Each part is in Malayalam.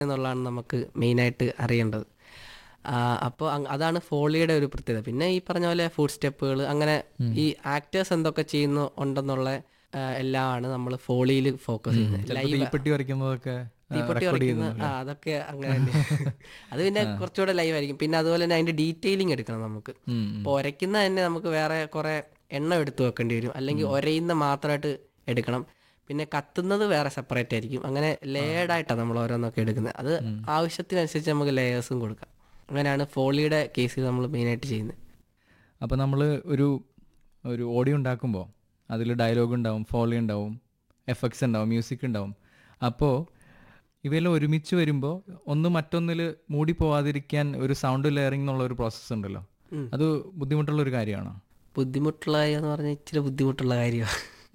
എന്നുള്ളതാണ് നമുക്ക് മെയിനായിട്ട് അറിയേണ്ടത്. അപ്പോൾ അതാണ് ഫോളിയുടെ ഒരു പ്രത്യേകത. പിന്നെ ഈ പറഞ്ഞ പോലെ ഫുഡ് സ്റ്റെപ്പുകൾ, അങ്ങനെ ഈ ആക്ടേഴ്സ് എന്തൊക്കെ ചെയ്യുന്നു ഉണ്ടെന്നുള്ള എല്ലാമാണ് നമ്മൾ ഫോളിയിൽ ഫോക്കസ് ചെയ്യുന്നത്. ചിലപ്പോൾ തീപ്പെട്ടി വരയ്ക്കുന്നതൊക്കെ തീപ്പൊട്ടി റെക്കോർഡ് വരയ്ക്കുന്ന ചെയ്യുന്നുണ്ടല്ലോ. അതൊക്കെ അങ്ങനെ തന്നെ. അത് പിന്നെ കുറച്ചുകൂടെ ലൈവ് ആയിരിക്കും. പിന്നെ അതുപോലെ തന്നെ അതിൻ്റെ ഡീറ്റെയിലിംഗ് എടുക്കണം നമുക്ക്. ഇപ്പോൾ ഒരയ്ക്കുന്ന തന്നെ നമുക്ക് വേറെ കുറേ എണ്ണം എടുത്ത് വെക്കേണ്ടി വരും, അല്ലെങ്കിൽ ഒരയുന്ന മാത്രമായിട്ട് എടുക്കണം. പിന്നെ കത്തുന്നത് വേറെ സെപ്പറേറ്റ് ആയിരിക്കും. അങ്ങനെ ലേയേർഡായിട്ടാണ് നമ്മൾ ഓരോന്നൊക്കെ എടുക്കുന്നത്. അത് ആവശ്യത്തിനനുസരിച്ച് നമുക്ക് ലെയേഴ്സും കൊടുക്കാം. അങ്ങനെയാണ് ഫോളിയുടെ കേസിൽ നമ്മൾ മെയിനായിട്ട് ചെയ്യുന്നത്. അപ്പോൾ നമ്മൾ ഒരു ഓഡിയോ ഉണ്ടാക്കുമ്പോൾ അതിൽ ഡയലോഗ് ഉണ്ടാവും, ഫോളി ഉണ്ടാവും, എഫക്ട്സ് ഉണ്ടാവും, മ്യൂസിക് ഉണ്ടാവും. അപ്പോൾ ഇവയെല്ലാം ഒരുമിച്ച് വരുമ്പോൾ ഒന്ന് മറ്റൊന്നിൽ മൂടി പോവാതിരിക്കാൻ ഒരു സൗണ്ട് ലെയറിംഗ് എന്നുള്ള ഒരു പ്രോസസ്സ് ഉണ്ടല്ലോ, അത് ബുദ്ധിമുട്ടുള്ളൊരു കാര്യമാണോ? ബുദ്ധിമുട്ടുള്ള കാര്യം എന്ന് പറഞ്ഞാൽ ഇച്ചിരി ബുദ്ധിമുട്ടുള്ള കാര്യമാണ്.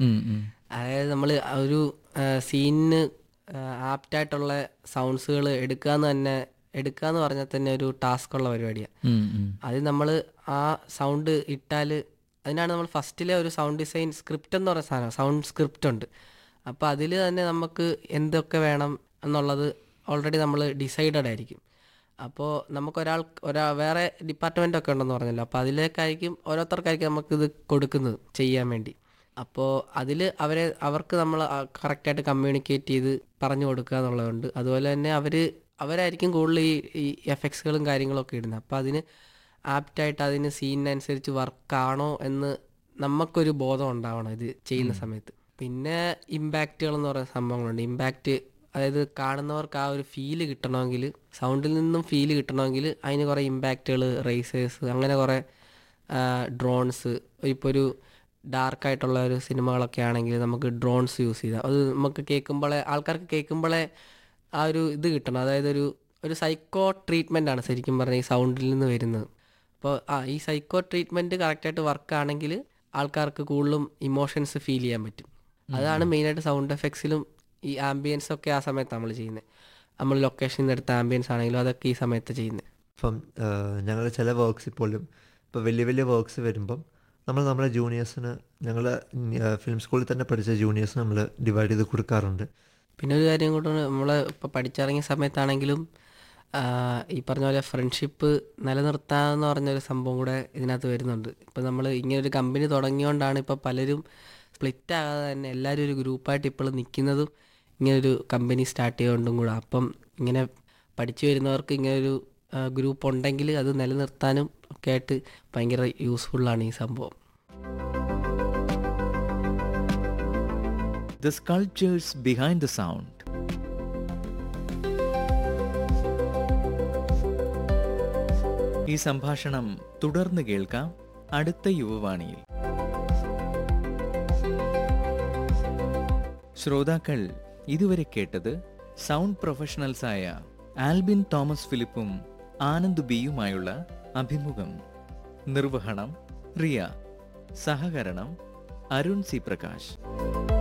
അതായത് നമ്മൾ ഒരു സീനിന് ആപ്റ്റായിട്ടുള്ള സൗണ്ട്സുകൾ എടുക്കാന്ന് പറഞ്ഞാൽ തന്നെ ഒരു ടാസ്ക്കുള്ള പരിപാടിയാണ്. അത് നമ്മൾ ആ സൗണ്ട് ഇട്ടാൽ, അതിനാണ് നമ്മൾ ഫസ്റ്റിലെ ഒരു സൗണ്ട് ഡിസൈൻ സ്ക്രിപ്റ്റ് എന്ന് പറയുന്ന സാധനം, സൗണ്ട് സ്ക്രിപ്റ്റ് ഉണ്ട്. അപ്പോൾ അതിൽ തന്നെ നമുക്ക് എന്തൊക്കെ വേണം എന്നുള്ളത് ഓൾറെഡി നമ്മൾ ഡിസൈഡഡ് ആയിരിക്കും. അപ്പോൾ നമുക്ക് വേറെ ഡിപ്പാർട്ട്മെൻറ്റൊക്കെ ഉണ്ടെന്ന് പറഞ്ഞല്ലോ, അപ്പോൾ അതിലേക്കായിരിക്കും ഓരോരുത്തർക്കായിരിക്കും നമുക്കിത് കൊടുക്കുന്നത് ചെയ്യാൻ വേണ്ടി. അപ്പോൾ അതിൽ അവർക്ക് നമ്മൾ കറക്റ്റായിട്ട് കമ്മ്യൂണിക്കേറ്റ് ചെയ്ത് പറഞ്ഞു കൊടുക്കുക എന്നുള്ളതുണ്ട്. അതുപോലെ തന്നെ അവരായിരിക്കും കൂടുതൽ ഈ എഫക്ട്സുകളും കാര്യങ്ങളൊക്കെ ഇടുന്നത്. അപ്പോൾ അതിന് ആപ്റ്റായിട്ട് അതിന് സീനിനനുസരിച്ച് വർക്കാണോ എന്ന് നമുക്കൊരു ബോധം ഉണ്ടാവണം ഇത് ചെയ്യുന്ന സമയത്ത്. പിന്നെ ഇമ്പാക്റ്റുകൾ എന്ന് പറയുന്ന സംഭവങ്ങളുണ്ട്. ഇമ്പാക്റ്റ്, അതായത് കാണുന്നവർക്ക് ആ ഒരു ഫീല് കിട്ടണമെങ്കിൽ, സൗണ്ടിൽ നിന്നും ഫീല് കിട്ടണമെങ്കിൽ അതിന് കുറേ ഇമ്പാക്റ്റുകൾ, റേസേഴ്സ്, അങ്ങനെ കുറേ ഡ്രോൺസ്. ഇപ്പോൾ ഒരു ഡാർക്കായിട്ടുള്ള ഒരു സിനിമകളൊക്കെ ആണെങ്കിൽ നമുക്ക് ഡ്രോൺസ് യൂസ് ചെയ്താൽ അത് നമുക്ക് ആൾക്കാർക്ക് കേൾക്കുമ്പോഴേ ആ ഒരു ഇത് കിട്ടണം. അതായത് ഒരു സൈക്കോ ട്രീറ്റ്മെൻറ്റാണ് ശരിക്കും പറഞ്ഞാൽ ഈ സൗണ്ടിൽ നിന്ന് വരുന്നത്. അപ്പോൾ ഈ സൈക്കോ ട്രീറ്റ്മെൻറ്റ് കറക്റ്റായിട്ട് വർക്കാണെങ്കിൽ ആൾക്കാർക്ക് കൂടുതലും ഇമോഷൻസ് ഫീൽ ചെയ്യാൻ പറ്റും. അതാണ് മെയിനായിട്ട് സൗണ്ട് എഫക്ട്സിലും ഈ ആംബിയൻസ് ഒക്കെ ആ സമയത്ത് നമ്മൾ ചെയ്യുന്നത്. നമ്മൾ ലൊക്കേഷനിൽ നിന്ന് എടുത്ത ആംബിയൻസ് ആണെങ്കിലും അതൊക്കെ ഈ സമയത്ത് ചെയ്യുന്നത്. ഇപ്പം ഞങ്ങൾ ചില വർക്ക്സിൽ പോലും ഇപ്പോൾ വലിയ വർക്ക്സ് വരുമ്പം നമ്മളെ ജൂനിയേഴ്സിന്, ഞങ്ങൾ ഫിലിം സ്കൂളിൽ തന്നെ പഠിച്ച ജൂനിയേഴ്സിന് നമ്മൾ ഡിവൈഡ് ചെയ്ത് കൊടുക്കാറുണ്ട്. പിന്നെ ഒരു കാര്യം കൂടെ, നമ്മൾ ഇപ്പോൾ പഠിച്ചിറങ്ങിയ സമയത്താണെങ്കിലും ഈ പറഞ്ഞ പോലെ ഫ്രണ്ട്ഷിപ്പ് നിലനിർത്താമെന്ന് പറഞ്ഞൊരു സംഭവം കൂടെ ഇതിനകത്ത് വരുന്നുണ്ട്. ഇപ്പോൾ നമ്മൾ ഇങ്ങനൊരു കമ്പനി തുടങ്ങിയോണ്ടാണ് ഇപ്പോൾ പലരും സ്പ്ലിറ്റ് ആകാതെ തന്നെ എല്ലാവരും ഒരു ഗ്രൂപ്പായിട്ട് ഇപ്പോൾ നിൽക്കുന്നതും ഇങ്ങനൊരു കമ്പനി സ്റ്റാർട്ട് ചെയ്തുകൊണ്ടും കൂടെ. അപ്പം ഇങ്ങനെ പഠിച്ചു വരുന്നവർക്ക് ഇങ്ങനൊരു ഗ്രൂപ്പ് ഉണ്ടെങ്കിൽ അത് നിലനിർത്താനും ഒക്കെ ആയിട്ട് ഭയങ്കര യൂസ്ഫുള്ളാണ് ഈ സംഭവം. The sculptures behind the sound. ഈ സംഭാഷണം തുടർന്ന് കേൾക്കാം അടുത്ത യുവവാണിയിൽ. ശ്രോതാക്കൾ ഇതുവരെ കേട്ടത് സൗണ്ട് പ്രൊഫഷണൽസായ ആൽബിൻ തോമസ് ഫിലിപ്പും ആനന്ദ് ബിയുമായുള്ള അഭിമുഖം. നിർവഹണം റിയ, സഹകരണം അരുൺ സി പ്രകാശ്.